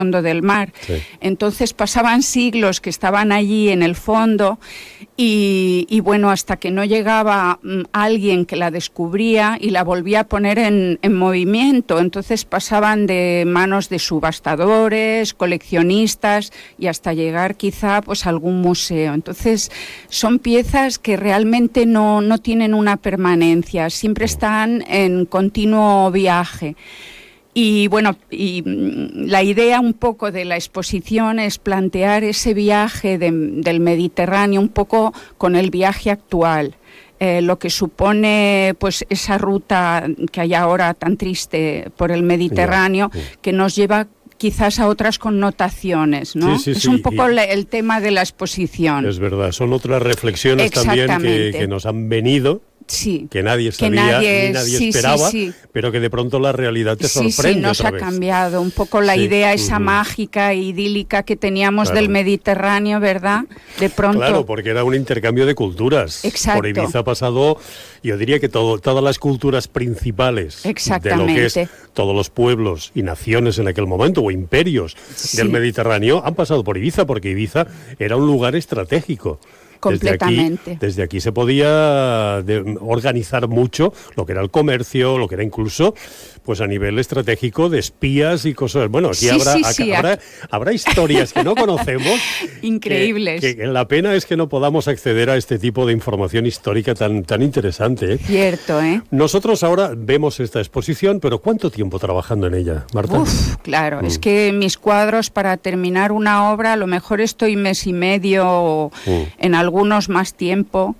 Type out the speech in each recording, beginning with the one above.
fondo del mar. Sí. Entonces pasaban siglos que estaban allí en el fondo y bueno, hasta que no llegaba alguien que la descubría y la volvía a poner en movimiento. Entonces pasaban de manos de subastadores, coleccionistas y hasta llegar quizá pues a algún museo. Entonces son piezas que realmente no tienen una permanencia, siempre están en continuo viaje. Y bueno, la idea un poco de la exposición es plantear ese viaje del Mediterráneo un poco con el viaje actual, lo que supone pues esa ruta que hay ahora tan triste por el Mediterráneo, que nos lleva quizás a otras connotaciones, ¿no? Sí, es un poco el tema de la exposición. Es verdad, son otras reflexiones también que nos han venido. Sí, que nadie sabía ni nadie esperaba, pero que de pronto la realidad te sorprende. Sí, nos otra ha vez. Cambiado un poco la idea esa mágica e idílica que teníamos del Mediterráneo, ¿verdad? De pronto. Claro, porque era un intercambio de culturas. Exacto. Por Ibiza ha pasado, yo diría que todas las culturas principales de lo que es todos los pueblos y naciones en aquel momento, o imperios del Mediterráneo, han pasado por Ibiza, porque Ibiza era un lugar estratégico. Completamente. Desde aquí se podía organizar mucho lo que era el comercio, lo que era incluso pues a nivel estratégico de espías y cosas. Bueno, aquí habrá historias que no conocemos. Increíbles. Que la pena es que no podamos acceder a este tipo de información histórica tan interesante. Cierto, ¿eh? Nosotros ahora vemos esta exposición, pero ¿cuánto tiempo trabajando en ella, Marta? Claro, es que mis cuadros, para terminar una obra, a lo mejor estoy mes y medio, en algunos más tiempo,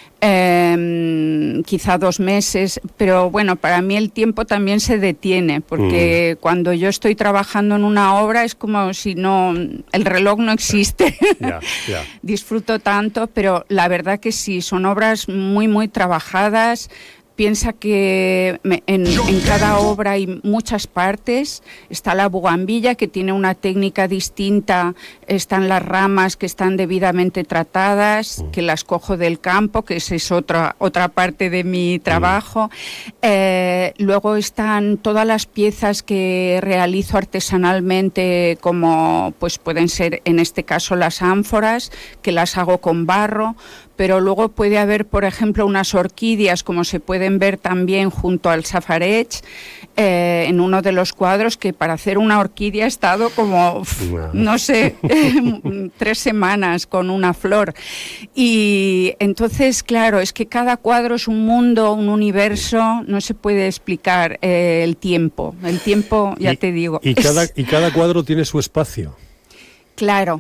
quizá 2 meses, pero bueno, para mí el tiempo también se detiene, porque cuando yo estoy trabajando en una obra es como si el reloj no existe. Disfruto tanto, pero la verdad que sí, son obras muy, muy trabajadas. Piensa que en cada obra hay muchas partes. Está la bugambilla, que tiene una técnica distinta. Están las ramas, que están debidamente tratadas, que las cojo del campo, que esa es otra parte de mi trabajo. Luego están todas las piezas que realizo artesanalmente, como pues pueden ser en este caso las ánforas, que las hago con barro. Pero luego puede haber, por ejemplo, unas orquídeas, como se pueden ver también junto al Safareig, en uno de los cuadros, que para hacer una orquídea he estado como, no sé, 3 semanas con una flor. Y entonces, claro, es que cada cuadro es un mundo, un universo, no se puede explicar el tiempo. El tiempo, ya te digo. Y cada cuadro tiene su espacio. Claro.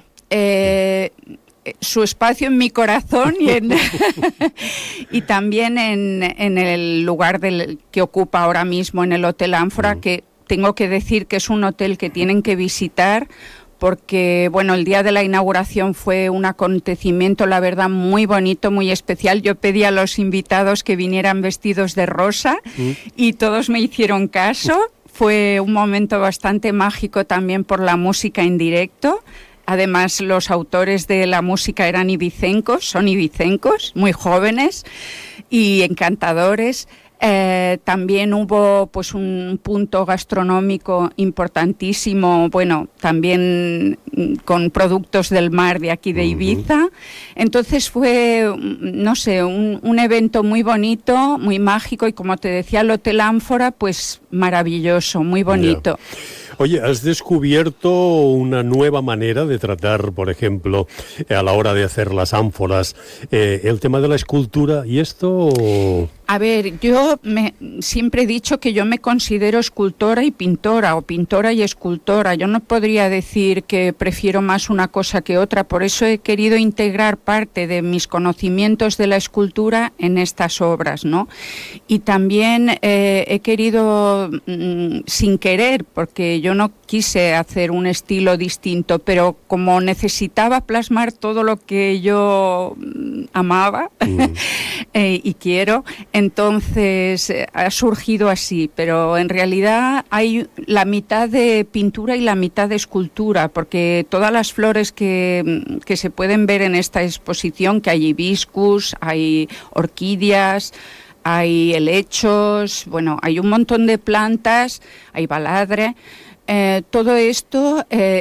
Su espacio en mi corazón y también en el lugar que ocupa ahora mismo en el Hotel Ánfora, que tengo que decir que es un hotel que tienen que visitar, porque bueno, el día de la inauguración fue un acontecimiento, la verdad, muy bonito, muy especial. Yo pedí a los invitados que vinieran vestidos de rosa y todos me hicieron caso. Fue un momento bastante mágico también por la música en directo. Además, los autores de la música son ibicencos, muy jóvenes y encantadores. También hubo pues un punto gastronómico importantísimo, bueno, también con productos del mar de aquí de Ibiza. Entonces fue, no sé, un evento muy bonito, muy mágico, y como te decía, el Hotel Ánfora, pues maravilloso, muy bonito. Oye, ¿has descubierto una nueva manera de tratar, por ejemplo, a la hora de hacer las ánforas, el tema de la escultura y esto? A ver, yo siempre he dicho que yo me considero escultora y pintora, o pintora y escultora. Yo no podría decir que prefiero más una cosa que otra, por eso he querido integrar parte de mis conocimientos de la escultura en estas obras, ¿no? Y también he querido, sin querer, porque yo no quise hacer un estilo distinto, pero como necesitaba plasmar todo lo que yo amaba y quiero, entonces ha surgido así, pero en realidad hay la mitad de pintura y la mitad de escultura, porque todas las flores que se pueden ver en esta exposición, que hay hibiscus, hay orquídeas, hay helechos, bueno, hay un montón de plantas, hay baladre. Todo esto